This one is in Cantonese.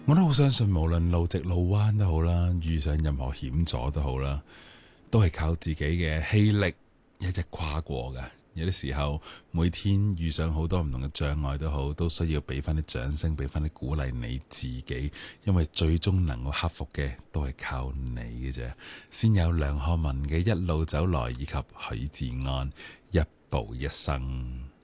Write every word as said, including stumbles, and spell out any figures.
我都好相信，無論路直路彎都好啦，遇上任何險阻都好啦，都係靠自己嘅氣力一一跨過嘅。有啲時候，每天遇上好多唔同嘅障礙都好，都需要俾翻啲掌聲，俾翻啲鼓勵你自己，因為最終能夠克服嘅都係靠你嘅啫。先有梁漢文嘅一路走來，以及許志安一步一生。